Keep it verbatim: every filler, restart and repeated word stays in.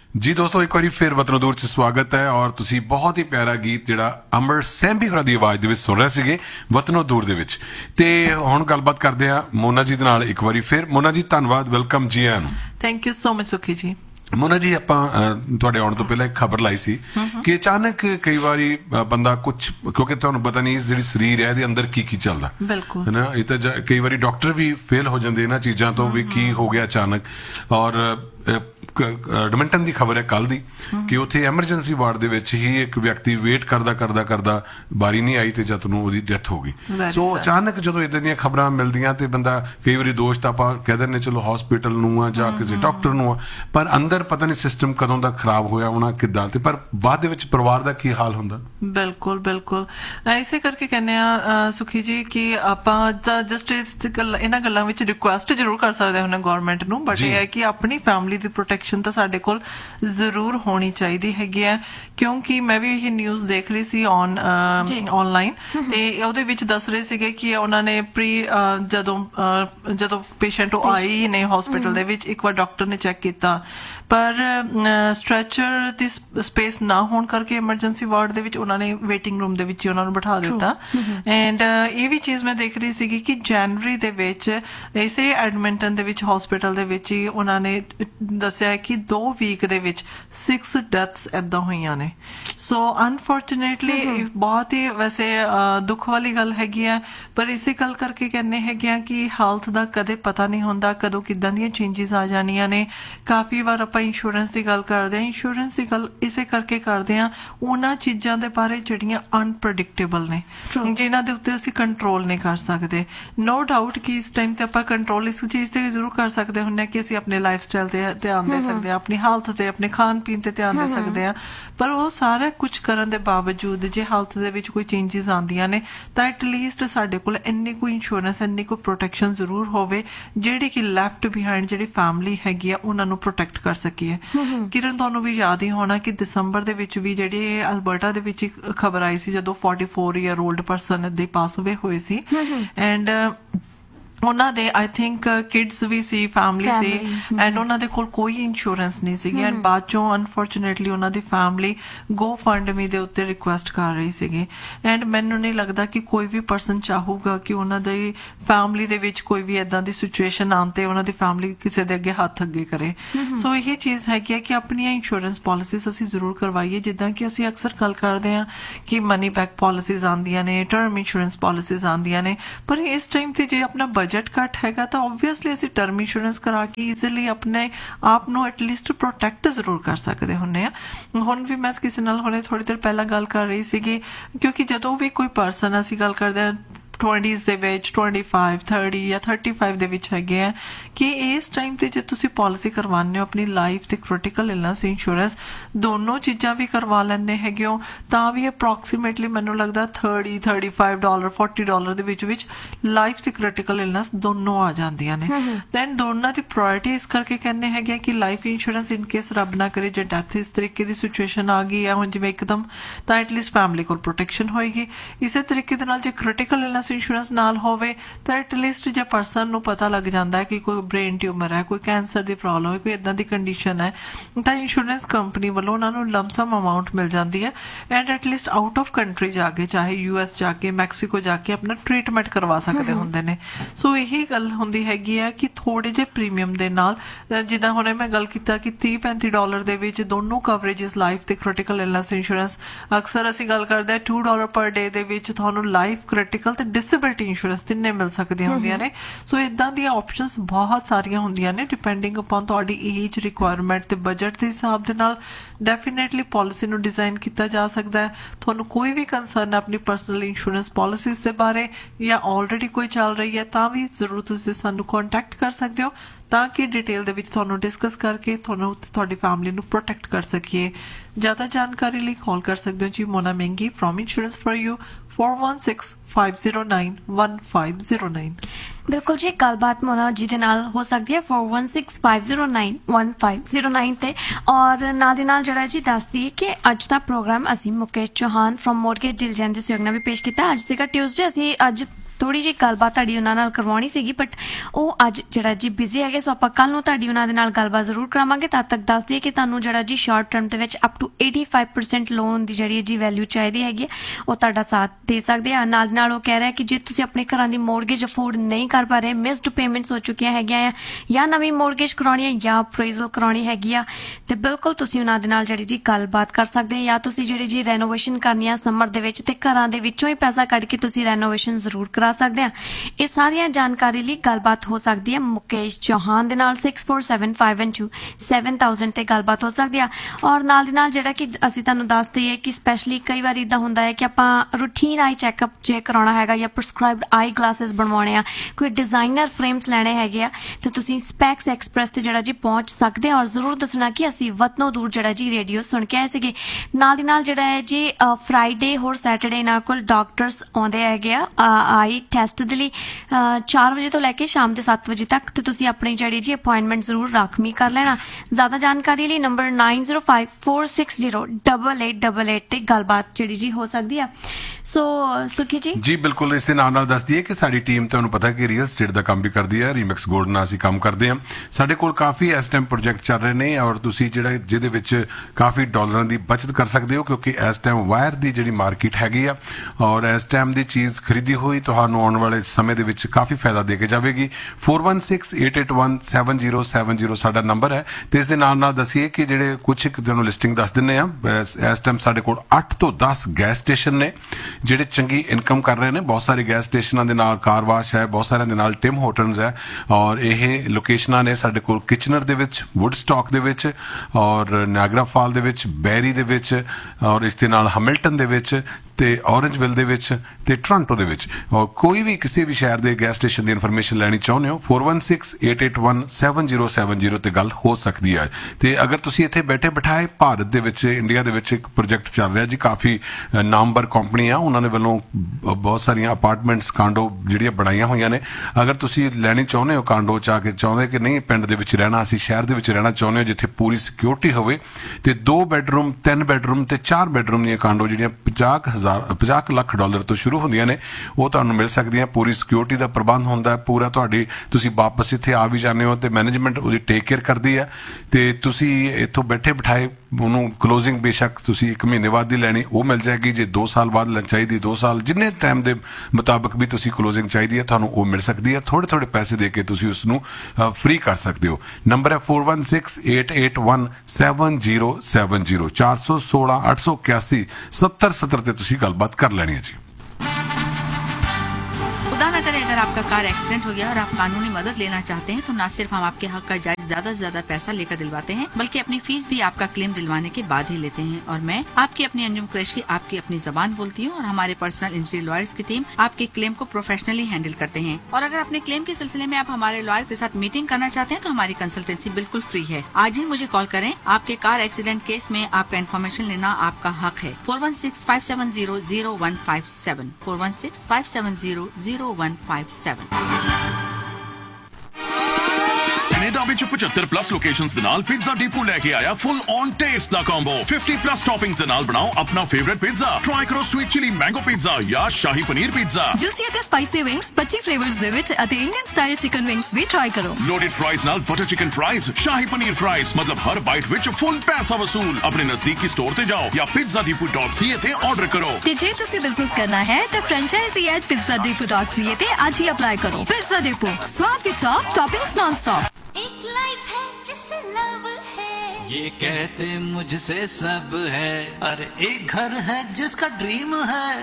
जी दोस्तों एक बार फिर वतनों दूर च स्वागत है और तुसी बहुत ही प्यारा गीत जिहड़ा अमर सैंभी होरां दी आवाज़ दे विच सुन रहे सीगे वतनों दूर दे विच ते हुण गलबात करदे आ मोना जी दे नाल एक बार फिर। मोना जी धन्नवाद, वेलकम जी आयां नूं। थैंक यू सो मच सुखी जी। मोना जी आपां तुहाडे आउण तो पहले एक खबर लाई सी कि अचानक कई बारी बंदा कुछ क्योंकि तुहानूं पता नहीं जिहड़ी शरीर है इहदे अंदर की की चलदा बिल्कुल है ना, ये तो कई बारी डॉक्टर भी फेल हो जांदे इन्हां चीज़ां तो भी की हो गया अचानक। और एडमिंटन की खबर है कल दी कि उत्थे एमरजेंसी वार्ड दे विच ही एक व्यक्ति वेट करदा करदा करदा बारी नहीं आई ते जद नूं ओहदी डेथ हो गई। सो अचानक जदों इदां दीयां खबरां मिलदियां ते बंदा कई बारी दोस्त आपां कह दिंदे चलो हॉस्पिटल नूं आ जां किसी डॉक्टर नूं आ, पर अंदर पता नहीं सिस्टम कदों दा खराब होया होना किदां ते पर बाद दे विच परिवार दा की हाल हुंदा। बिल्कुल बिल्कुल इसे करके कहने आ सुखी जी कि आपां जस्ट इस इन्हां गल्लां विच रिक्वेस्ट जरूर कर सकदे हुणे गवर्नमेंट नूं, बट ये है कि अपनी फैमिली दी प्रोटेक्शन तो साडे कोल जरूर होनी चाहिए हैगी है। क्योंकि मैं भी ये न्यूज़ देख रही सी ऑन ऑनलाइन ते ओहदे विच दस रहे सीगे कि उन्हां ने प्री जदों जदों पेशेंट आई ने हॉस्पिटल दे विच एक बार डॉक्टर ने चेक किया पर स्ट्रैचर दी स्पेस ना होने करके एमरजेंसी वार्ड दे विच उन्होंने वेटिंग रूम दे विच उन्हां नूं बिठा दिता। एंड ये भी चीज़ मैं देख रही सी कि जनवरी दे विच इसे एडमिंटन दे विच हॉस्पिटल दे विच ही उन्होंने दस्सिया कि दो वीक दे विच सिक्स डेथ्स इदां होईयां ने। सो अनफॉर्चुनेटली बहुत ही वैसे दुख वाली गल हैगी है, पर इसे गल करके कहने हैगे कि हेल्थ दा कदे पता नहीं हुंदा कदों किदां दीयां चेंजिस आ जानियां ने। काफ़ी बार आपां इंश्योरेंस की गल करते हैं, इंश्योरेंस की गल इसे करके करते हैं उन्हां चीज़ां दे बारे जिहड़ियां अनप्रडिक्टेबल ने जिन्हां दे उत्ते असीं कंट्रोल नहीं कर सकते। नो डाउट कि इस टाइम ते आपां कंट्रोल इस चीज़ ते जरूर कर सकते हुन्ने कि असीं अपने लाइफ स्टाइल ते ध्यान दे सकते हैं, अपनी हेल्थ ते अपने खान पीन ते ध्यान दे सकते हैं, पर वो सारा कुछ करन दे बावजूद जे हेल्थ दे विच कोई चेंजिस आंदियां ने तां एटलीस्ट साडे कोल इन्नी कोई इंश्योरेंस इन्नी कोई प्रोटेक्शन जरूर होवे जिहड़ी कि लैफ्ट बिहाइंड जिहड़ी फैमिली हैगी आ उन्हां नूं प्रोटेक्ट कर सकीए। किरण तुहानूं भी याद ही होना कि दिसंबर दे विच भी जिहड़ी अल्बर्टा दे विच खबर आई सी जदों forty four year old person दे पास अवे होए सी एंड उन्हां दे आई थिंक किड्स भी सी फैमिली सी एंड उन्हां दे कोल कोई इंश्योरेंस नहीं सी एंड बाद चों अनफॉर्चुनेटली उन्हां दी फैमिली गो फंड मी दे उत्ते रिक्वेस्ट कर रही सी एंड मैनूं नहीं लगदा कि कोई भी परसन चाहूगा कि उन्हां दी फैमिली दे विच कोई भी इदां दी सिचुएशन आन ते उन्हां दी फैमिली किसी दे अगे हत्थ अगे करे। सो यही चीज़ है कि अपनी इंश्योरेंस पॉलिसीज असीं जरूर करवाइए जिद्दां कि असीं अक्सर गल करदे हां कि मनी बैक पॉलिसीज आंदियां ने, टर्म इंश्योरेंस पॉलिसीज आंदियां ने, पर इस टाइम ते जे अपना बजट घट हैगा तो ऑब्वियसली असीं टर्म इंश्योरेंस करा के ईजिली अपने आप नूं एटलीस्ट प्रोटेक्ट जरूर कर सकते हुन्ने आ। हुण भी मैं किसी नाल हुणे थोड़ी देर पहला गल कर रही सीगी क्योंकि जदों भी कोई परसन असीं गल करदे हां ट्वेंटीज़ दे विच ट्वेंटी फाइव थर्टी या थर्टी फाइव दे विच हैगे है कि इस टाइम ते जे तुसीं पॉलिसी करवाने हो अपनी लाइफ ते क्रिटिकल इलनेस इंश्योरेंस दोनों चीज़ां भी करवा लैंदे हैगे हो तां भी अप्रॉक्सीमेटली मैनूं लगदा thirty thirty five dollar forty dollar दे विच विच लाइफ ते क्रिटिकल इलनेस दोनों आ जांदियां ने। दैन दोनों दी प्रायोरिटी इस करके कहने हैगे कि लाइफ इंश्योरेंस इन केस रब ना करे जे डेथ इस तरीके की सिचुएशन आ गई है हुण जिवें एकदम तां एटलीस्ट फैमिली कोल प्रोटेक्शन होएगी। इसे तरीके दे नाल जे क्रिटिकल इलनेस इंश्योरेंस नाल होवे तो एटलीस्ट जे परसन नूं पता लग जाता है कि कोई ब्रेन ट्यूमर है, कोई कैंसर की प्रॉब्लम है, कोई इदां दी कंडीशन है तो इंश्योरेंस कंपनी वालों उन्हां नूं लमसम अमाउंट मिल जाती है and at least out of country जाके चाहे यूएस जाके मैक्सीको जाके अपना ट्रीटमेंट करवा सकते होंदे ने। सो यही गल हुंदी हैगी है कि थोड़े जे प्रीमियम दे नाल जिद्दां हुणे मैं गल कीता कि तीह पैंती डॉलर दे विच दोनों कवरेजेस लाइफ ते क्रिटिकल इलनेस इंश्योरेंस अक्सर असीं गल करदे हां two dollar per day they विच तुहानूं लाइफ क्रिटिकल ते डिसेबिलिटी इंश्योरेंस तिन्ने मिल सकदियां हुंदियां ने। सो इदां दी ऑप्शंस बहुत सारियां हुंदियां ने डिपेंडिंग अपॉन तुहाडी एज रिक्वायरमेंट ते बजट दे हिसाब दे नाल डेफिनेटली पॉलिसी नूं डिजाइन किया जा सकदा है। तुहानूं कोई भी कंसर्न अपनी पर्सनल इंश्योरेंस पॉलिसीज दे बारे या ऑलरेडी कोई चल रही है तां भी जरूर तुसीं सानूं कॉन्टैक्ट कर सकदे हो ताकि डिटेल दे विच तुहानूं डिस्कस करके तुहानूं ते तुहाडी फैमिली नूं प्रोटेक्ट कर सकीए। ज़्यादा जानकारी लिए कॉल कर सकते हो जी Mona मेंगी from insurance for you four one six five zero nine one five zero nine. बिल्कुल जी गलबात मोना जी दे नाल हो सकती है four one six five zero nine one five zero nine ते और नाल दे नाल जड़ा जी दस दी कि अज दा प्रोग्राम असीं Mukesh Chauhan from mortgage diligence सहयोग नाल भी पेश किया। अज सीगा ट्यूसडे असीं अज ਥੋੜੀ ਜਿਹੀ ਗੱਲਬਾਤ ਤੁਹਾਡੀ ਉਹਨਾਂ ਨਾਲ ਕਰਵਾਉਣੀ ਸੀਗੀ, ਬਟ ਉਹ ਅੱਜ ਜਿਹੜਾ ਜੀ ਬਿਜ਼ੀ ਹੈਗੇ, ਸੋ ਆਪਾਂ ਕੱਲ ਨੂੰ ਤੁਹਾਡੀ ਉਹਨਾਂ ਦੇ ਨਾਲ ਗੱਲਬਾਤ ਜ਼ਰੂਰ ਕਰਾਵਾਂਗੇ। ਤਦ ਤੱਕ ਦੱਸ ਦਈਏ ਕਿ ਤੁਹਾਨੂੰ ਜਿਹੜਾ ਜੀ ਸ਼ਾਰਟ ਟਰਮ ਦੇ ਵਿੱਚ up to eighty-five percent loan ਦੀ ਜਿਹੜੀ ਜੀ ਵੈਲਿਊ ਚਾਹੀਦੀ ਹੈਗੀ ਉਹ ਤੁਹਾਡਾ ਸਾਥ ਦੇ ਸਕਦੇ ਆ। ਨਾਲ ਨਾਲ ਉਹ ਕਹਿ ਰਿਹਾ ਕਿ ਜੇ ਤੁਸੀਂ ਆਪਣੇ ਘਰਾਂ ਦੀ ਮੋਰਗੇਜ ਅਫੋਰਡ ਨਹੀਂ ਕਰ ਪਾ ਰਹੇ, ਮਿਸਡ ਪੇਮੈਂਟਸ ਹੋ ਚੁੱਕੀਆਂ ਹੈਗੀਆਂ ਆ, ਜਾਂ ਨਵੀਂ ਮੋਰਗੇਜ ਕਰਾਉਣੀ ਹੈ ਜਾਂ ਅਪਰੇਜ਼ਲ ਕਰਾਉਣੀ ਹੈਗੀ ਆ, ਤੇ ਬਿਲਕੁਲ ਤੁਸੀਂ ਉਹਨਾਂ ਦੇ ਨਾਲ ਜਿਹੜੀ ਜੀ ਗੱਲਬਾਤ ਕਰ ਸਕਦੇ ਆ। ਜਾਂ ਤੁਸੀਂ ਜਿਹੜੀ ਜੀ ਰੈਨੋਵੇਸ਼ਨ ਕਰਨੀ ਆ ਸਮਰ ਦੇ ਵਿੱਚ ਤੇ ਘਰਾਂ ਦੇ ਵਿੱਚੋਂ ਹੀ ਪੈਸਾ ਕੱਢ ਕੇ ਤੁਸੀਂ ਰੈਨੋਵੇਸ਼ਨ ਜ਼ਰੂਰ ਕਰਾ ਸਕਦੇ ਆ। ਇਹ ਸਾਰੀਆਂ ਜਾਣਕਾਰੀ ਲਈ ਗੱਲਬਾਤ ਹੋ ਸਕਦੀ ਹੈ ਮੁਕੇਸ਼ ਚੌਹਾਨ ਦੇ ਨਾਲ six four seven five one two seven thousand ਤੇ ਗੱਲਬਾਤ ਹੋ ਸਕਦੀ ਆ। ਔਰ ਨਾਲ ਦੀ ਨਾਲ ਜਿਹੜਾ ਕਿ ਅਸੀਂ ਤੁਹਾਨੂੰ ਦੱਸ ਦਈਏ ਕਿ ਸਪੈਸ਼ਲੀ ਕਈ ਵਾਰ ਇਦਾਂ ਹੁੰਦਾ ਹੈ ਕਿ ਆਪਾਂ ਰੂਟੀਨ ਆਈ ਚੈੱਕਅਪ ਜੇ ਕਰਾਉਣਾ ਹੈਗਾ ਜਾਂ ਪ੍ਰਸਕ੍ਰਾਈਬਡ ਆਈ ਗਲਾਸਿਸ ਬਣਵਾਉਣੇ ਆ, ਕੋਈ ਡਿਜ਼ਾਈਨਰ ਫਰੇਮਸ ਲੈਣੇ ਹੈਗੇ ਆ, ਤੇ ਤੁਸੀਂ ਸਪੈਕਸ ਐਕਸਪ੍ਰੈਸ ਤੇ ਜਿਹੜਾ ਜੀ ਪਹੁੰਚ ਸਕਦੇ ਆ। ਔਰ ਜ਼ਰੂਰ ਦੱਸਣਾ ਕਿ ਅਸੀਂ ਵਤਨੋਂ ਦੂਰ ਜਿਹੜਾ ਜੀ ਰੇਡੀਓ ਸੁਣ ਕੇ ਆਏ ਸੀਗੇ। ਨਾਲ ਦੀ ਨਾਲ ਜਿਹੜਾ ਹੈ ਜੀ ਫਰਾਈਡੇ ਹੋਰ ਸੈਟਰਡੇ ਇਹਨਾਂ ਕੋਲ ਡਾਕਟਰਸ ਆਉਂਦੇ ਹੈਗੇ ਆ ਆਈ ਟੈਸਟ ਦੇ ਲਈ ਚਾਰ ਵਜੇ ਤੋਂ ਲੈ ਕੇ ਸ਼ਾਮ ਦੇ ਸੱਤ ਵਜੇ ਤੱਕ, ਤੇ ਤੁਸੀਂ ਆਪਣੀ ਜਿਹੜੀ ਜੀ ਅਪਾਇੰਟਮੈਂਟ ਜ਼ਰੂਰ ਰਾਖਵੀਂ ਕਰ ਲੈਣਾ। ਜ਼ਿਆਦਾ ਜਾਣਕਾਰੀ ਲਈ number nine zero five four six zero eight eight eight eight ਤੇ ਗੱਲਬਾਤ ਜਿਹੜੀ ਜੀ ਹੋ ਸਕਦੀ ਆ। ਸੋ ਸੁਖੀ ਜੀ ਜੀ ਬਿਲਕੁਲ, ਇਸ ਦੇ ਨਾਲ ਨਾਲ ਦੱਸ ਦਈਏ ਕਿ ਸਾਡੀ ਟੀਮ ਤੁਹਾਨੂੰ ਪਤਾ ਕਿ ਰੀਅਲ ਸਟੇਟ ਦਾ ਕੰਮ ਵੀ ਕਰਦੀ ਹੈ। ਰੀਮਿਕਸ ਗੋਲਡ ਨਾਲ ਅਸੀਂ ਕੰਮ ਕਰਦੇ ਹਾਂ। ਸਾਡੇ ਕੋਲ ਕਾਫੀ ਇਸ ਟਾਈਮ ਪ੍ਰੋਜੈਕਟ ਚੱਲ ਰਹੇ ਨੇ ਔਰ ਤੁਸੀਂ ਜਿਹੜਾ ਜਿਹਦੇ ਵਿੱਚ ਕਾਫੀ ਡਾਲਰਾਂ ਦੀ ਬਚਤ ਕਰ ਸਕਦੇ ਹੋ, ਕਿਉਂਕਿ ਇਸ ਟਾਈਮ ਵਾਇਰ ਦੀ ਜਿਹੜੀ ਮਾਰਕੀਟ ਹੈਗੀ ਆ ਔਰ ਇਸ ਟਾਈਮ ਦੀ ਚੀਜ਼ ਖਰੀਦੀ ਹੋਈ ਤੁਹਾਨੂੰ ਆਉਣ ਵਾਲੇ ਸਮੇਂ ਦੇ ਵਿੱਚ ਕਾਫੀ ਫਾਇਦਾ ਦੇ ਕੇ ਜਾਵੇਗੀ। four one six eight eight one seven zero seven zero ਸਾਡਾ ਨੰਬਰ ਹੈ। ਤੇ ਇਸ ਦੇ ਨਾਲ ਨਾਲ ਦੱਸੀਏ ਕਿ ਜਿਹੜੇ ਕੁਝ ਇੱਕ ਤੁਹਾਨੂੰ ਲਿਸਟਿੰਗ ਦੱਸ ਦਿੰਨੇ ਆ। ਇਸ ਟਾਈਮ ਸਾਡੇ ਕੋਲ ਅੱਠ ਤੋਂ ਦਸ ਗੈਸ ਸਟੇਸ਼ਨ ਨੇ ਜਿਹੜੇ ਚੰਗੀ ਇਨਕਮ ਕਰ ਰਹੇ ਨੇ। ਬਹੁਤ ਸਾਰੇ ਗੈਸ ਸਟੇਸ਼ਨਾਂ ਦੇ ਨਾਲ ਕਾਰ ਵਾਸ਼ ਹੈ, ਬਹੁਤ ਸਾਰਿਆਂ ਦੇ ਨਾਲ ਟਿਮ ਹੋਟਲਸ ਹੈ ਔਰ ਇਹ ਲੋਕੇਸ਼ਨਾਂ ਨੇ ਸਾਡੇ ਕੋਲ ਕਿਚਨਰ ਦੇ ਵਿੱਚ, ਵੁੱਡਸਟਾਕ ਦੇ ਵਿੱਚ ਔਰ ਨਿਆਗਰਾ ਫਾਲ ਦੇ ਵਿੱਚ, ਬੈਰੀ ਦੇ ਵਿੱਚ ਔਰ ਇਸ ਦੇ ਨਾਲ ਹੈਮਿਲਟਨ ਦੇ ਵਿੱਚ ਤੇ ਔਰੰਜਵਿਲ ਦੇ ਵਿੱਚ ਤੇ ਟੋਰਾਂਟੋ ਦੇ ਵਿੱਚ। ਔਰ ਕੋਈ ਵੀ ਕਿਸੇ ਵੀ ਸ਼ਹਿਰ ਦੇ ਗੈਸ ਸਟੇਸ਼ਨ ਦੀ ਇਨਫੋਰਮੇਸ਼ਨ ਲੈਣੀ ਚਾਹੁੰਦੇ ਹੋ four one six eight eight one seven zero seven zero ਤੇ ਗੱਲ ਹੋ ਸਕਦੀ ਹੈ। ਤੇ ਅਗਰ ਤੁਸੀਂ ਇੱਥੇ ਬੈਠੇ ਬਿਠਾਏ ਭਾਰਤ ਦੇ ਵਿੱਚ, ਇੰਡੀਆ ਦੇ ਵਿੱਚ ਇੱਕ ਪ੍ਰੋਜੈਕਟ ਚੱਲ ਰਿਹਾ ਜੀ, ਕਾਫੀ ਨਾਮਵਰ ਕੰਪਨੀ ਆ, ਉਹਨਾਂ ਦੇ ਵੱਲੋਂ ਬਹੁਤ ਸਾਰੀਆਂ ਅਪਾਰਟਮੈਂਟਸ ਕਾਂਡੋ ਜਿਹੜੀਆਂ ਬਣਾਈਆਂ ਹੋਈਆਂ ਨੇ। ਅਗਰ ਤੁਸੀਂ ਲੈਣੀ ਚਾਹੁੰਦੇ ਹੋ ਕਾਂਡੋ ਚ ਆ ਕੇ, ਚਾਹੁੰਦੇ ਕਿ ਨਹੀਂ ਪਿੰਡ ਦੇ ਵਿੱਚ ਰਹਿਣਾ, ਅਸੀਂ ਸ਼ਹਿਰ ਦੇ ਵਿੱਚ ਰਹਿਣਾ ਚਾਹੁੰਦੇ ਹੋ ਜਿੱਥੇ ਪੂਰੀ ਸਿਕਿਉਰਿਟੀ ਹੋਵੇ, ਤੇ ਦੋ ਬੈਡਰੂਮ, ਤਿੰਨ ਬੈਡਰੂਮ ਤੇ ਚਾਰ ਬੈਡਰੂਮ ਦੀਆਂ ਕਾਂਡੋ ਜਿਹੜੀਆਂ ਪੰਜਾਹ ਹਜ਼ਾਰ ਪੰਜਾਹ ਲੱਖ ਡਾਲਰ ਤੋਂ ਸ਼ੁਰੂ ਹੁੰਦੀਆਂ ਨੇ, ਉਹ ਤੁਹਾਨੂੰ ਮਿਲ ਸਕਦੀਆਂ। ਪੂਰੀ ਸਿਕਿਉਰਿਟੀ ਦਾ ਪ੍ਰਬੰਧ ਹੁੰਦਾ ਹੈ ਪੂਰਾ, ਤੁਹਾਡੀ ਤੁਸੀਂ ਵਾਪਸ ਇੱਥੇ ਆ ਵੀ ਜਾਂਦੇ ਹੋ ਤੇ ਮੈਨੇਜਮੈਂਟ ਉਹਦੀ ਟੇਕ ਕੇਅਰ ਕਰਦੀ ਹੈ। ਤੇ ਤੁਸੀਂ ਇੱਥੋਂ ਬੈਠੇ ਬਿਠਾਏ ਉਹਨੂੰ ਕਲੋਜ਼ਿੰਗ ਬੇਸ਼ੱਕ ਤੁਸੀਂ ਇੱਕ ਮਹੀਨੇ ਬਾਅਦ ਦੀ ਲੈਣੀ ਉਹ ਮਿਲ ਜਾਏਗੀ, ਜੇ ਦੋ ਸਾਲ ਬਾਅਦ ਚਾਹੀਦੀ ਦੋ ਸਾਲ, ਜਿੰਨੇ ਟਾਈਮ ਦੇ ਮੁਤਾਬਕ ਵੀ ਤੁਸੀਂ ਕਲੋਜ਼ਿੰਗ ਚਾਹੀਦੀ ਹੈ ਤੁਹਾਨੂੰ ਉਹ ਮਿਲ ਸਕਦੀ ਹੈ। ਥੋੜੇ ਥੋੜੇ ਪੈਸੇ ਦੇ ਕੇ ਤੁਸੀਂ ਉਸ ਨੂੰ ਫ੍ਰੀ ਕਰ ਸਕਦੇ ਹੋ। ਨੰਬਰ ਹੈ four one six eight eight one seven zero seven zero ਚਾਰ ਸੌ ਸੋਲਾਂ ਅੱਠ ਸੌ ਇਕਿਆਸੀ ਸੱਤਰ ਸੱਤਰ ਤੇ ਤੁਸੀਂ ਗੱਲਬਾਤ ਕਰ ਲੈਣੀ ਹੈ ਜੀ। खुदा न करे अगर आपका कार एक्सीडेंट हो गया और आप कानूनी मदद लेना चाहते हैं तो न सिर्फ हम आपके हक का जायज ज्यादा से ज्यादा पैसा लेकर दिलवाते हैं, बल्कि अपनी फीस भी आपका क्लेम दिलवाने के बाद ही लेते हैं। और मैं आपकी अपनी अंजुम कुरैशी आपकी अपनी जबान बोलती हूँ और हमारे पर्सनल इंजरी लॉयर्स की टीम आपके क्लेम को प्रोफेशनली हैंडल करते हैं। और अगर अपने क्लेम के सिलसिले में आप हमारे लॉयर के साथ मीटिंग करना चाहते हैं तो हमारी कंसल्टेंसी बिल्कुल फ्री है। आज ही मुझे कॉल करें, आपके कार एक्सीडेंट केस में आपका इन्फॉर्मेशन लेना आपका हक है। four one six five seven zero zero one five seven four one six five seven zero zero one five seven। Canada ਵਿੱਚ ਪਚੱਤਰ ਪਲੱਸ ਲੋਕੇਸ਼ਨਸ ਦੇ ਨਾਲ ਪੀਜ਼ਾ ਡੀਪੂ ਲੈ ਕੇ ਆਇਆ full on taste the combo. fifty plus ਟੌਪਿੰਗਸ ਦੇ ਨਾਲ ਬਣਾਓ ਆਪਣਾ ਫੇਵਰਿਟ ਪੀਜ਼ਾ। ਟਰਾਈ ਕਰੋ ਸਵੀਟ ਚਿਲੀ ਮੈਂਗੋ ਪੀਜ਼ਾ ਜਾਂ ਸ਼ਾਹੀ ਪਨੀਰ ਪੀਜ਼ਾ। ਜੂਸੀ ਅਤੇ ਸਪਾਈਸੀ ਵਿੰਗਸ twenty ਫਲੇਵਰਸ ਦੇ ਵਿੱਚ ਅਤੇ ਇੰਡੀਅਨ ਸਟਾਈਲ ਚਿਕਨ ਵਿੰਗਸ ਵੀ ਟਰਾਈ ਕਰੋ। ਲੋਡਡ ਫਰਾਈਜ਼ ਨਾਲ butter chicken fries, shahi paneer fries, ਮਤਲਬ ਹਰ ਬਾਈਟ ਵਿੱਚ ਫੁੱਲ ਪੈਸਾ ਵਸੂਲ। ਆਪਣੇ ਨਜ਼ਦੀਕੀ ਸਟੋਰ ਤੇ ਜਾਓ ਜਾਂ pizza depot dot c a ਤੇ ਆਰਡਰ ਕਰੋ। ਤੇ ਜੇ ਤੁਸੀਂ ਬਿਜ਼ਨਸ ਕਰਨਾ ਹੈ ਤਾਂ franchisee at pizza depot dot c a ਤੇ ਅੱਜ ਹੀ ਅਪਲਾਈ ਕਰੋ। Pizza Depot, स्वाद के टॉप, टॉपिंग्स नॉन स्टॉप। एक लाइफ है जिसे लव है, ये कहते मुझसे सब है। अरे एक घर है जिसका ड्रीम है।